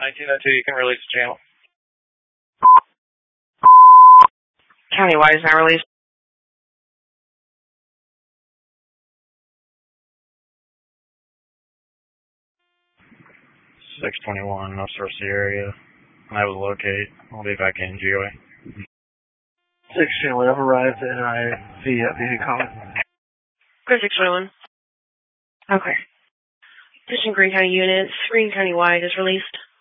1902, you can release the channel. Countywide is now released. 621, no source the area. I will locate. I'll be back in GOA. 621, I've arrived at NI via Collins. Go 621. Okay. District Green County units, Green County wide is released.